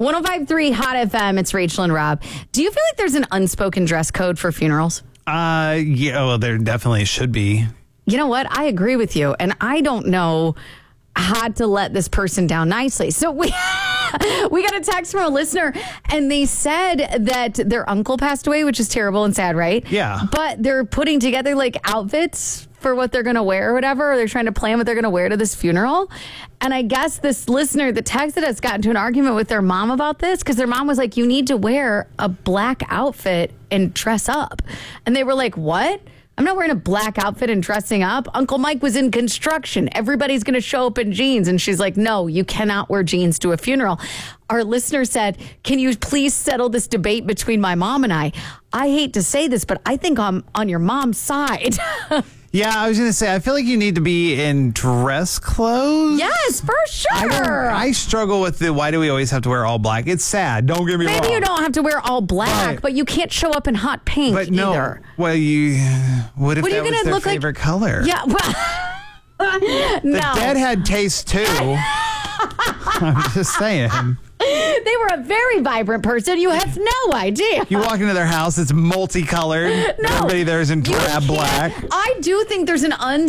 105.3 Hot FM. It's Rachel and Rob. Do you feel like there's an unspoken dress code for funerals? Yeah, well, there definitely should be. You know what? I agree with you. And I don't know how to let this person down nicely. So we got a text from a listener, and they said that their uncle passed away, which is terrible and sad, right? Yeah. But they're putting together like outfits for what they're going to wear or whatever. Or they're trying to plan what they're going to wear to this funeral. And I guess this listener that texted us got into an argument with their mom about this because their mom was like, you need to wear a black outfit and dress up. And they were like, what? I'm not wearing a black outfit and dressing up. Uncle Mike was in construction. Everybody's going to show up in jeans. And she's like, no, you cannot wear jeans to a funeral. Our listener said, can you please settle this debate between my mom and I? I hate to say this, but I think I'm on your mom's side. Yeah, I was going to say, I feel like you need to be in dress clothes. Yes, for sure. I struggle with why do we always have to wear all black? It's sad. Don't get me wrong. Maybe you don't have to wear all black, but you can't show up in hot pink but no, either. Well, what if that was their favorite color? Yeah, well, The dead had taste too. I'm just saying. They were a very vibrant person. You have no idea. You walk into their house, it's multicolored. No, Everybody there is in drab black. I do think there's an